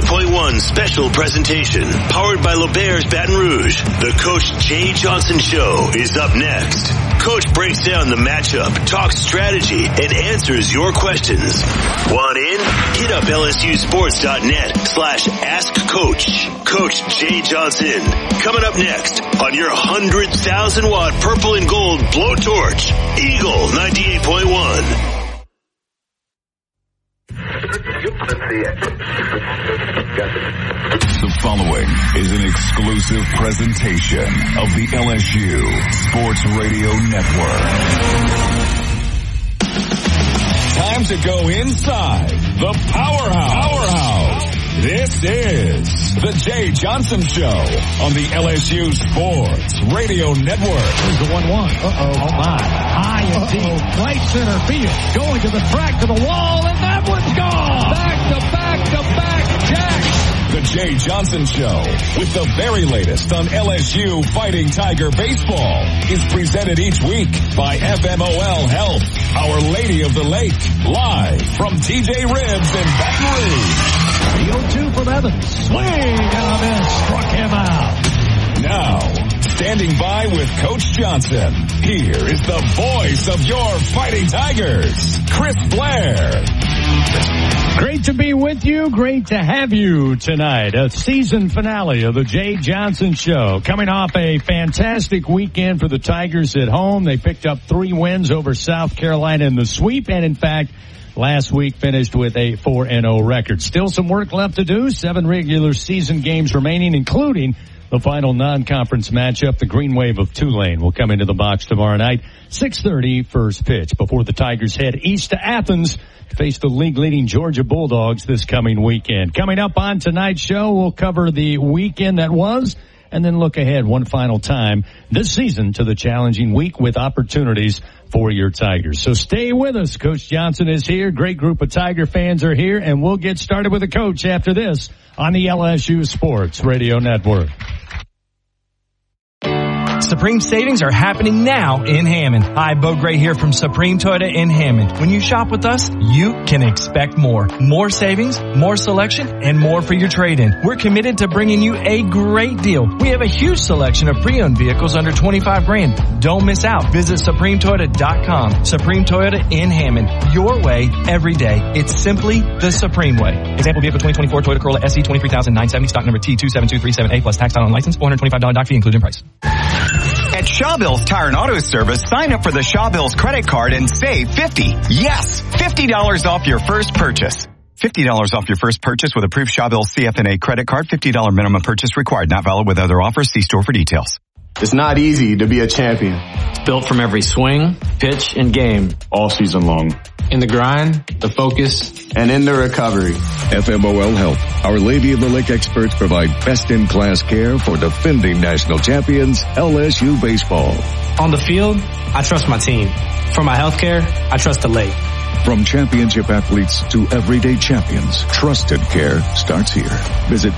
98.1 special presentation, powered by LeBear's Baton Rouge. The Coach Jay Johnson Show is up next. Coach breaks down the matchup, talks strategy, and answers your questions. Want in? Hit up LSUsports.net/askcoach. Coach Jay Johnson. Coming up next on your 100,000-watt purple and gold blowtorch, Eagle 98.1. The following is an exclusive presentation of the LSU Sports Radio Network. Time to go inside the powerhouse. This is the Jay Johnson Show on the LSU Sports Radio Network. Here's the 1-1. Oh my. High and deep. Right center field. Going to the track, to the wall, and that one's gone. Back-to-back jacks. The Jay Johnson Show, with the very latest on LSU Fighting Tiger baseball, is presented each week by FMOL Health, Our Lady of the Lake, live from TJ Ribs in Baton Rouge. The 0-2 from Evans. Swing and a miss. Struck him out. Now, standing by with Coach Johnson, here is the voice of your Fighting Tigers, Chris Blair. Great to be with you. Great to have you tonight. A season finale of the Jay Johnson Show. Coming off a fantastic weekend for the Tigers at home. They picked up 3 wins over South Carolina in the sweep, and in fact, last week finished with a 4-0 record. Still some work left to do. 7 regular season games remaining, including the final non-conference matchup. The Green Wave of Tulane will come into the box tomorrow night. 6:30 first pitch before the Tigers head east to Athens to face the league-leading Georgia Bulldogs this coming weekend. Coming up on tonight's show, we'll cover the weekend that was and then look ahead one final time this season to the challenging week with opportunities for your Tigers. So stay with us. Coach Johnson is here. Great group of Tiger fans are here, and we'll get started with the coach after this on the LSU Sports Radio Network. Supreme savings are happening now in Hammond. Hi, Bo Gray here from Supreme Toyota in Hammond. When you shop with us, you can expect more. More savings, more selection, and more for your trade-in. We're committed to bringing you a great deal. We have a huge selection of pre-owned vehicles under $25,000. Don't miss out. Visit SupremeToyota.com. Supreme Toyota in Hammond. Your way, every day. It's simply the Supreme way. Example vehicle 2024 Toyota Corolla SE 23,970, stock number T27237A plus tax on license, $425 doc fee included in price. At Shawbills Tire and Auto Service, sign up for the Shawbills credit card and save $50. Yes, $50 off your first purchase. $50 off your first purchase with approved Shawbills CFNA credit card. $50 minimum purchase required. Not valid with other offers. See store for details. It's not easy to be a champion. It's built from every swing, pitch, and game. All season long. In the grind, the focus, and in the recovery. FMOL Health, Our Lady of the Lake experts provide best-in-class care for defending national champions, LSU baseball. On the field, I trust my team. For my health care, I trust the Lake. From championship athletes to everyday champions, trusted care starts here. Visit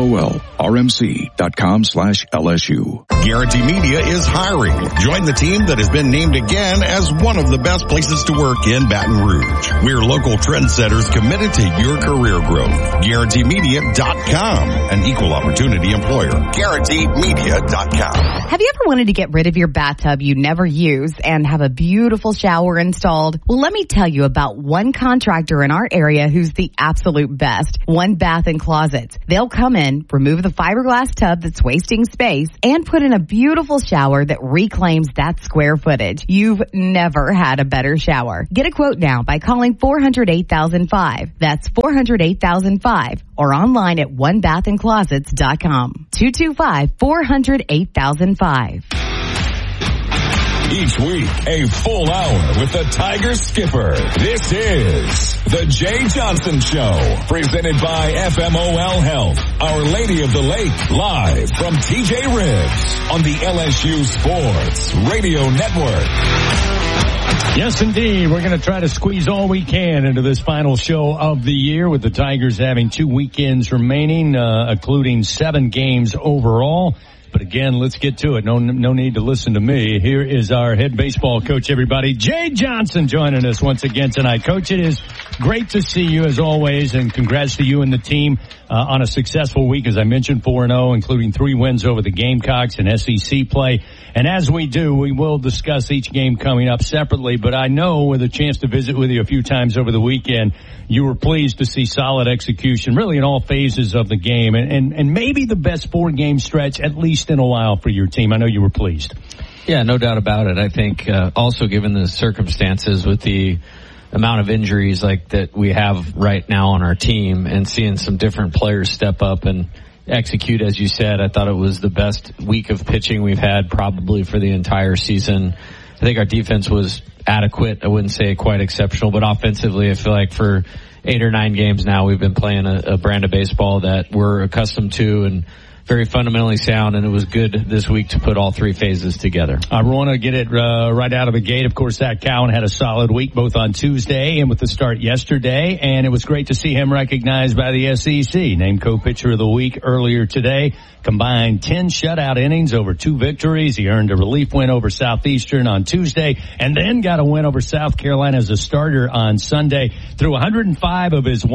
OLOLRMC.com/LSU. Guarantee Media is hiring. Join the team that has been named again as one of the best places to work in Baton Rouge. We're local trendsetters committed to your career growth. GuaranteeMedia.com, an equal opportunity employer. GuaranteeMedia.com. Have you ever wanted to get rid of your bathtub you never use and have a beautiful shower installed? Well, let me tell you about one contractor in our area who's the absolute best. One Bath and Closets. They'll come in, remove the fiberglass tub that's wasting space, and put in a beautiful shower that reclaims that square footage. You've never had a better shower. Get a quote now by calling 408,005. That's 408,005. Or online at onebathandclosets.com. 225-408,005. Each week, a full hour with the Tiger skipper. This is the Jay Johnson Show, presented by FMOL Health, Our Lady of the Lake, live from TJ Ribs on the LSU Sports Radio Network. Yes, indeed. We're going to try to squeeze all we can into this final show of the year, with the Tigers having 2 weekends remaining, including 7 games overall. But But again, let's get to it. No need to listen to me. Here is our head baseball coach, everybody, Jay Johnson, joining us once again tonight. Coach, it is great to see you as always, and congrats to you and the team on a successful week. As I mentioned, 4-0, including 3 wins over the Gamecocks in SEC play. And as we do, we will discuss each game coming up separately. But I know, with a chance to visit with you a few times over the weekend, you were pleased to see solid execution, really in all phases of the game, and maybe the best 4-game stretch, at least in a while, for your team. I know you were pleased. Yeah, no doubt about it. I think also given the circumstances with the amount of injuries like that we have right now on our team, and seeing some different players step up and execute, as you said, I thought it was the best week of pitching we've had probably for the entire season. I think our defense was adequate. I wouldn't say quite exceptional, but offensively, I feel like for 8 or 9 games now, we've been playing a brand of baseball that we're accustomed to and very fundamentally sound, and it was good this week to put all 3 phases together. I want to get it right out of the gate. Of course, Zach Cowan had a solid week both on Tuesday and with the start yesterday, and it was great to see him recognized by the SEC. Named co-pitcher of the week earlier today. Combined 10 shutout innings over 2 victories. He earned a relief win over Southeastern on Tuesday, and then got a win over South Carolina as a starter on Sunday. Threw 105 of his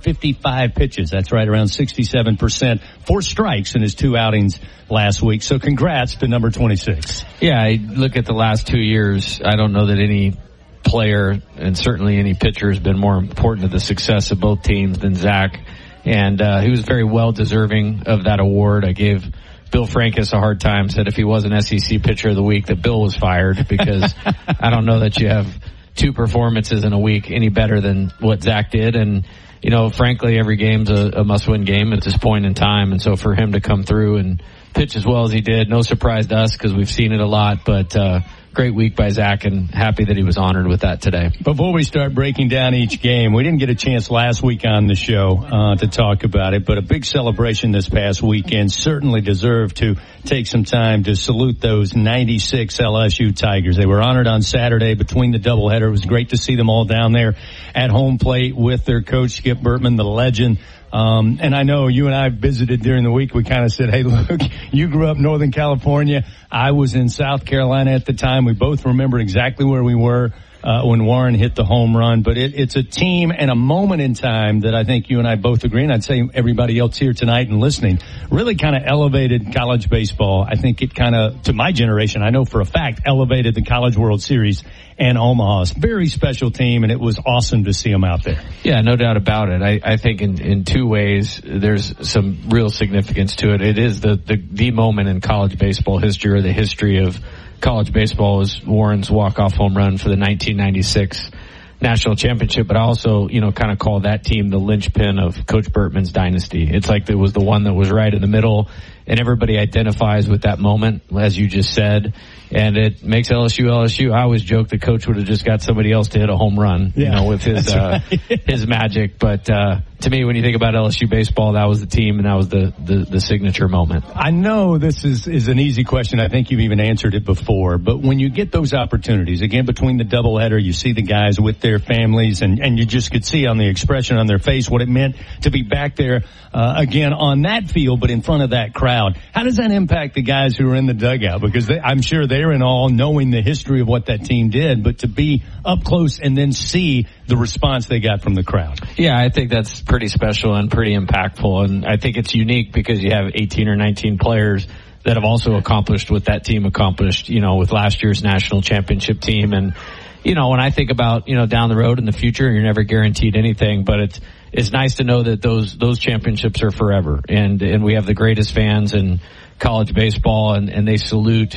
155 pitches. That's right, around 67%. 4 strikes in his 2 outings last week. So congrats to number 26. Yeah, I look at the last 2 years. I don't know that any player, and certainly any pitcher, has been more important to the success of both teams than Zach. And he was very well deserving of that award. I gave Bill Frankus a hard time, said if he was an SEC pitcher of the week that Bill was fired, because I don't know that you have 2 performances in a week any better than what Zach did. And, you know, frankly, every game's a must-win game at this point in time. And so for him to come through and pitch as well as he did, no surprise to us because we've seen it a lot, but great week by Zach, and happy that he was honored with that today. Before we start breaking down each game, we didn't get a chance last week on the show to talk about it, but a big celebration this past weekend. Certainly deserved to take some time to salute those 96 LSU Tigers. They were honored on Saturday between the doubleheader. It was great to see them all down there at home plate with their coach, Skip Bertman, the legend. And I know you and I visited during the week. We kind of said, hey, look, you grew up in Northern California. I was in South Carolina at the time. We both remember exactly where we were when Warren hit the home run. But it's a team and a moment in time that I think you and I both agree, and I'd say everybody else here tonight and listening, really kind of elevated college baseball. I think it kind of, to my generation, I know for a fact, elevated the College World Series and Omaha's. Very special team, and it was awesome to see them out there. Yeah, no doubt about it. I think in 2 ways there's some real significance to it. It is the moment in college baseball history, or the history of college baseball, is Warren's walk-off home run for the 1996 national championship. But I also, kind of call that team the linchpin of Coach Bertman's dynasty. It's like it was the one that was right in the middle, and everybody identifies with that moment, as you just said, and it makes LSU. I always joke the coach would have just got somebody else to hit a home run, with his his magic. But to me, when you think about LSU baseball, that was the team, and that was the signature moment. I know this is an easy question. I think you've even answered it before. But when you get those opportunities, again, between the doubleheader, you see the guys with their families, and you just could see on the expression on their face what it meant to be back there again on that field, but in front of that crowd. How does that impact the guys who are in the dugout? Because I'm sure they're in awe, knowing the history of what that team did, but to be up close and then see the response they got from the crowd. Yeah, I think that's pretty special and pretty impactful, and I think it's unique because you have 18 or 19 players that have also accomplished what that team accomplished, with last year's national championship team. And, when I think about, down the road in the future, you're never guaranteed anything, but it's nice to know that those championships are forever, and we have the greatest fans in college baseball, and they salute,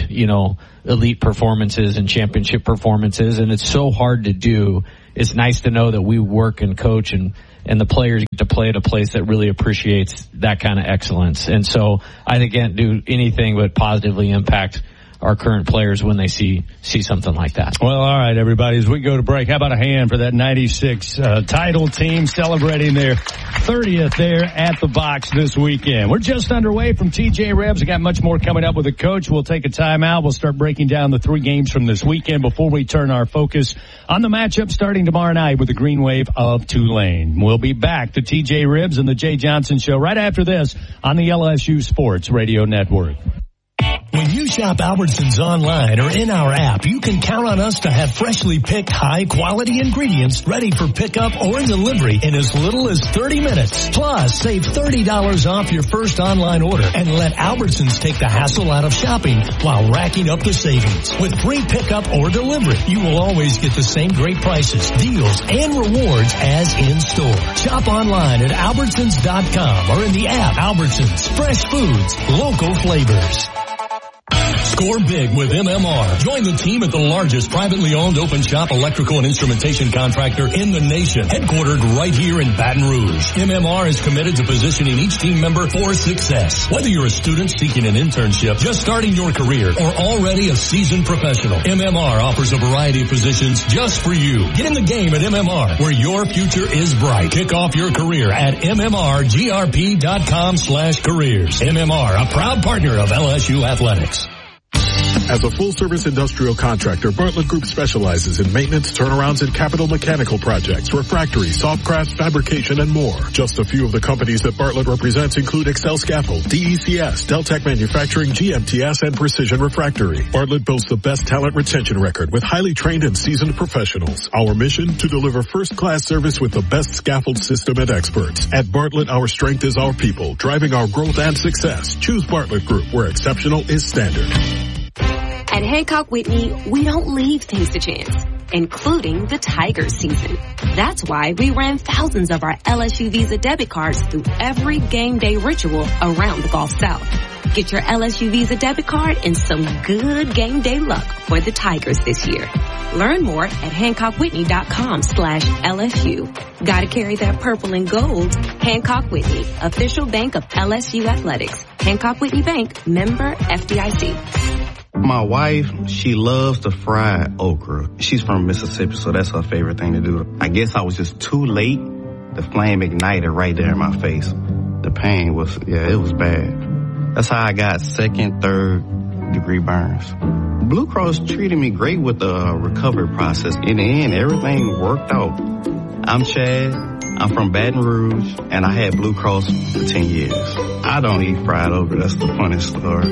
elite performances and championship performances, and it's so hard to do. It's nice to know that we work and coach and the players get to play at a place that really appreciates that kind of excellence. And so I think can't do anything but positively impact our current players when they see something like that. Well, all right, everybody, as we go to break, how about a hand for that 96 title team celebrating their 30th there at the box this weekend. We're just underway from TJ Rebs. We got much more coming up with the coach. We'll take a timeout. We'll start breaking down the 3 games from this weekend before we turn our focus on the matchup starting tomorrow night with the Green Wave of Tulane. We'll be back to TJ Rebs and the Jay Johnson Show right after this on the LSU Sports Radio Network. shop Albertsons online or in our app, you can count on us to have freshly picked high-quality ingredients ready for pickup or delivery in as little as 30 minutes. Plus, save $30 off your first online order and let Albertsons take the hassle out of shopping while racking up the savings. With free pickup or delivery, you will always get the same great prices, deals, and rewards as in-store. Shop online at Albertsons.com or in the app. Albertsons, fresh foods, local flavors. Score big with MMR. Join the team at the largest privately owned open shop electrical and instrumentation contractor in the nation, headquartered right here in Baton Rouge. MMR is committed to positioning each team member for success. Whether you're a student seeking an internship, just starting your career, or already a seasoned professional, MMR offers a variety of positions just for you. Get in the game at MMR, where your future is bright. Kick off your career at MMRGRP.com/careers. MMR, a proud partner of LSU Athletics. As a full-service industrial contractor, Bartlett Group specializes in maintenance, turnarounds, and capital mechanical projects, refractory, soft crafts, fabrication, and more. Just a few of the companies that Bartlett represents include Excel Scaffold, DECS, Deltec Manufacturing, GMTS, and Precision Refractory. Bartlett boasts the best talent retention record with highly trained and seasoned professionals. Our mission, to deliver first-class service with the best scaffold system and experts. At Bartlett, our strength is our people, driving our growth and success. Choose Bartlett Group, where exceptional is standard. At Hancock Whitney, we don't leave things to chance, including the Tigers season. That's why we ran thousands of our LSU Visa debit cards through every game day ritual around the Gulf South. Get your LSU Visa debit card and some good game day luck for the Tigers this year. Learn more at HancockWhitney.com/LSU. Gotta carry that purple and gold. Hancock Whitney, official bank of LSU Athletics. Hancock Whitney Bank, member FDIC. My wife, she loves the fried okra. She's from Mississippi, so that's her favorite thing to do. I guess I was just too late. The flame ignited right there in my face. The pain was, it was bad. That's how I got second, third degree burns. Blue Cross treated me great with the recovery process. In the end, everything worked out. I'm Chad. I'm from Baton Rouge, and I had Blue Cross for 10 years. I don't eat fried okra. That's the funniest story.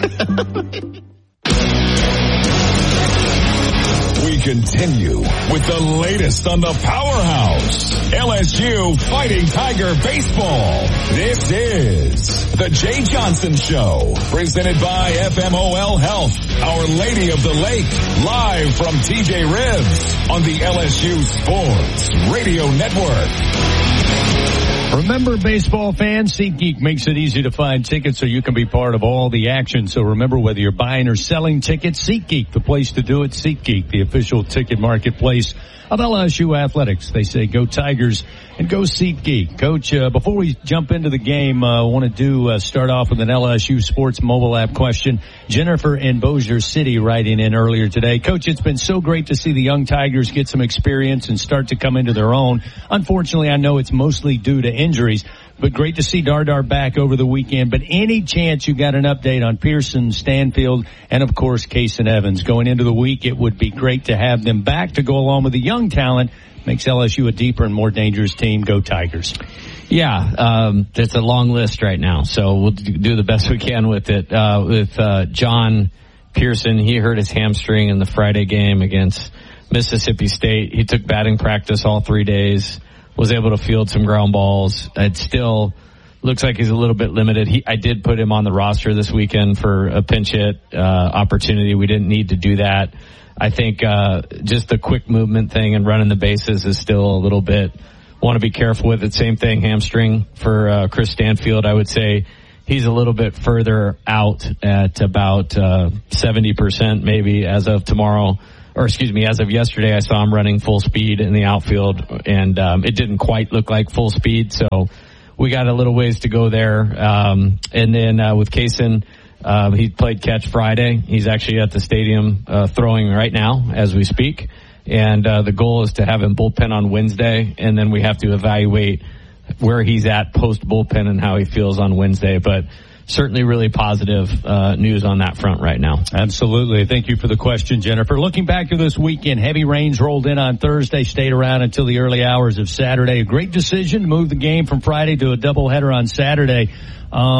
We continue with the latest on the powerhouse, LSU Fighting Tiger Baseball. This is the Jay Johnson Show, presented by FMOL Health, Our Lady of the Lake, live from TJ Ribs on the LSU Sports Radio Network. Remember, baseball fans, SeatGeek makes it easy to find tickets so you can be part of all the action. So remember, whether you're buying or selling tickets, SeatGeek, the place to do it. SeatGeek, the official ticket marketplace of LSU Athletics. They say go Tigers and go SeatGeek. Coach, before we jump into the game, I want to start off with an LSU Sports mobile app question. Jennifer in Bossier City writing in earlier today. Coach, it's been so great to see the young Tigers get some experience and start to come into their own. Unfortunately, I know it's mostly due to injuries, but great to see Dardar back over the weekend. But any chance you got an update on Pearson, Stanfield, and of course Kason Evans going into the week? It would be great to have them back to go along with the young talent. Makes LSU a deeper and more dangerous team. Go Tigers. Yeah, it's a long list right now, so we'll do the best we can with it. With John Pearson, he hurt his hamstring in the Friday game against Mississippi State. He took batting practice all 3 days, was able to field some ground balls. It still looks like he's a little bit limited. I did put him on the roster this weekend for a pinch hit opportunity. We didn't need to do that. I think just the quick movement thing and running the bases is still a little bit, want to be careful with it. Same thing, hamstring for Chris Stanfield. I would say he's a little bit further out at about 70% maybe as of tomorrow. Or excuse me, as of yesterday, I saw him running full speed in the outfield, and it didn't quite look like full speed, so we got a little ways to go there. And then with Kason, he played catch Friday. He's actually at the stadium throwing right now as we speak. And the goal is to have him bullpen on Wednesday, and then we have to evaluate where he's at post-bullpen and how he feels on Wednesday. But certainly really positive news on that front right now. Absolutely. Thank you for the question, Jennifer. Looking back to this weekend, heavy rains rolled in on Thursday, stayed around until the early hours of Saturday. A great decision to move the game from Friday to a doubleheader on Saturday.